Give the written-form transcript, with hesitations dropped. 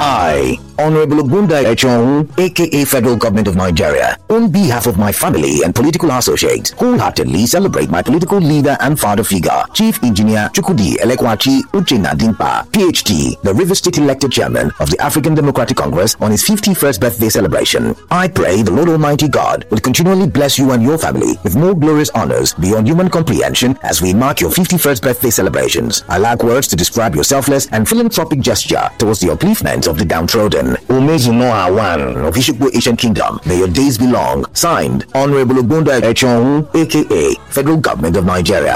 I, Honorable Ogunda Echon, aka Federal Government of Nigeria, on behalf of my family and political associates, wholeheartedly celebrate my political leader and father figure, Chief Engineer Chukwudi Elekwachi Uchenna Dimkpa, PhD, the Rivers State elected chairman of the African Democratic Congress, on his 51st birthday celebration. I pray the Lord Almighty God will continually bless you and your family with more glorious honors beyond human comprehension as we mark your 51st birthday celebrations. I lack words to describe your selfless and philanthropic gesture towards the upliftment of the downtrodden. Umezunoa One of Ishikbo Asian Kingdom. May your days be long. Signed, Honorable Ogunda Echon, aka Federal Government of Nigeria.